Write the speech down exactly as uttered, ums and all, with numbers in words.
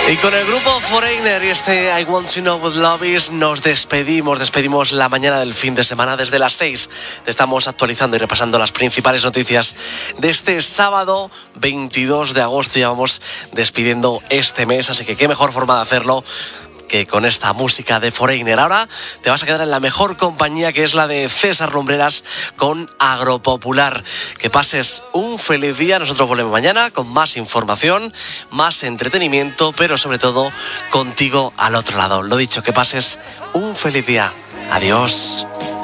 Y con el grupo Foreigner y este I Want to Know What Love Is nos despedimos, despedimos la mañana del fin de semana. Desde las seis te estamos actualizando y repasando las principales noticias de este sábado veintidós de agosto. Ya vamos despidiendo este mes, así que qué mejor forma de hacerlo que con esta música de Foreigner. Ahora te vas a quedar en la mejor compañía, que es la de César Lumbreras con Agropopular. Que pases un feliz día. Nosotros volvemos mañana con más información, más entretenimiento, pero sobre todo contigo al otro lado. Lo dicho, que pases un feliz día. Adiós.